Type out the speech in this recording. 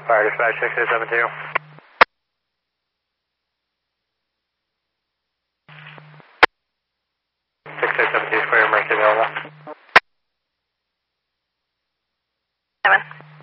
Fire dispatch 6872. 6872 square, emergency available. 7.